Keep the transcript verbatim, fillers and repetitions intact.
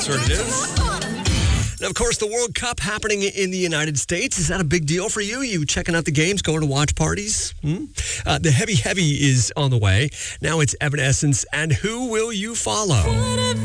That's what it is. And of course, the World Cup happening in the United States. Is that a big deal for you? You checking out the games, going to watch parties? Hmm? Uh, the Heavy Heavy is on the way. Now it's Evanescence and Who Will You Follow?